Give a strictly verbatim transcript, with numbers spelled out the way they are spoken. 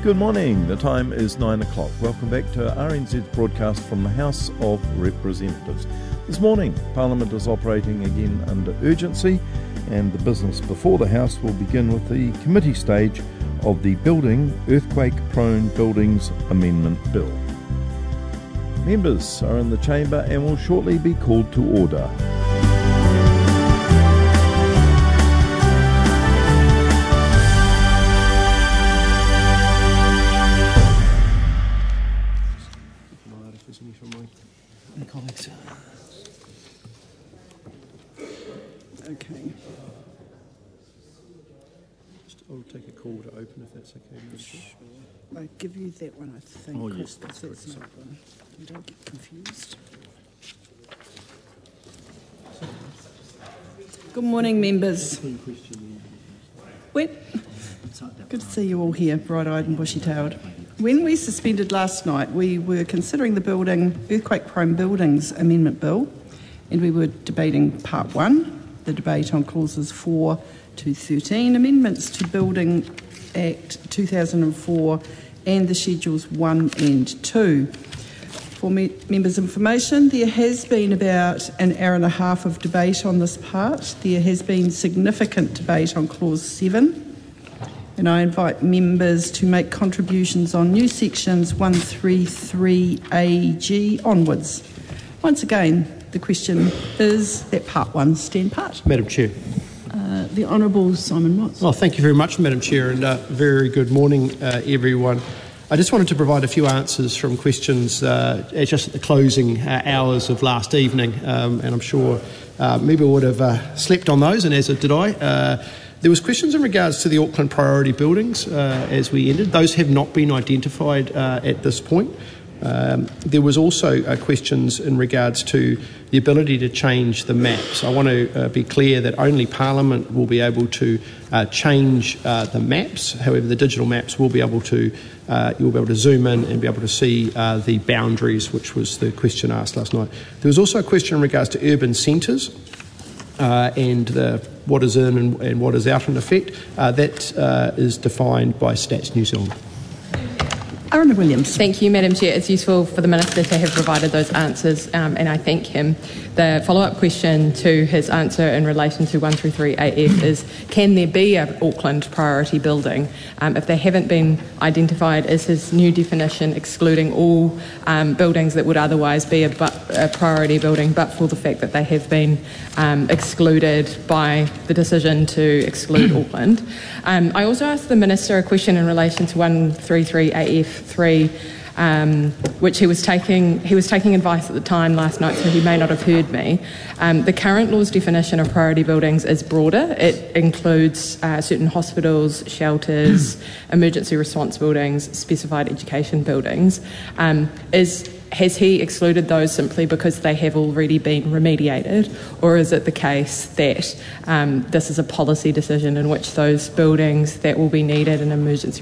Good morning. The time is nine o'clock. Welcome back to R N Z's broadcast from the House of Representatives. This morning, Parliament is operating again under urgency, and the business before the House will begin with the committee stage of the Building Earthquake-Prone Buildings Amendment Bill. Members are in the chamber and will shortly be called to order. Okay. Just, I'll take a call to open if that's okay. Sure. I'll give you that one, I think. Oh, yes, that's that's correct. not one. You don't get confused. Good morning, members. When, good to see you all here, bright-eyed and bushy-tailed. When we suspended last night, we were considering the Building Earthquake-Prone Buildings Amendment Bill, and we were debating Part one, the debate on clauses four to thirteen, amendments to Building Act two thousand four, and the Schedules one and two. For me, members' information, there has been about an hour and a half of debate on this part. There has been significant debate on Clause seven, and I invite members to make contributions on new sections one thirty-three A G onwards. Once again, the question is that Part one stand part. Madam Chair. Uh, the Honourable Simon Watts. Oh, thank you very much, Madam Chair, and uh, very good morning, uh, everyone. I just wanted to provide a few answers from questions uh, just at the closing uh, hours of last evening, um, and I'm sure uh, maybe would have uh, slept on those, and as did I. Uh, there was questions in regards to the Auckland priority buildings uh, as we ended. Those have not been identified uh, at this point. Um, there was also uh, questions in regards to the ability to change the maps. I want to uh, be clear that only Parliament will be able to uh, change uh, the maps. However, the digital maps will be able to, uh, you'll be able to zoom in and be able to see uh, the boundaries, which was the question asked last night. There was also a question in regards to urban centres uh, and the, what is in and, and what is out in effect. Uh, that uh, is defined by Stats New Zealand. Aaron Williams. Thank you, Madam Chair. It's useful for the Minister to have provided those answers, um, and I thank him. The follow-up question to his answer in relation to one thirty-three A F is, can there be an Auckland priority building? Um, if they haven't been identified, is his new definition excluding all um, buildings that would otherwise be a, but, a priority building, but for the fact that they have been um, excluded by the decision to exclude Auckland? Um, I also asked the Minister a question in relation to one thirty-three A F three, um, which he was taking he was taking advice at the time last night, so he may not have heard me. Um, the current law's definition of priority buildings is broader. It includes uh, certain hospitals, shelters, emergency response buildings, specified education buildings. Um, is Has he excluded those simply because they have already been remediated, or is it the case that um, this is a policy decision in which those buildings that will be needed in emergency